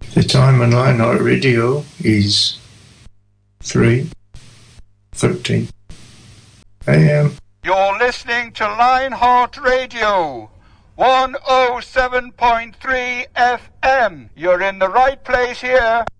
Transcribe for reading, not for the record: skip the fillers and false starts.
The time on Lionheart Radio is 3:13 a.m. You're listening to Lionheart Radio, 107.3 FM. You're in the right place here.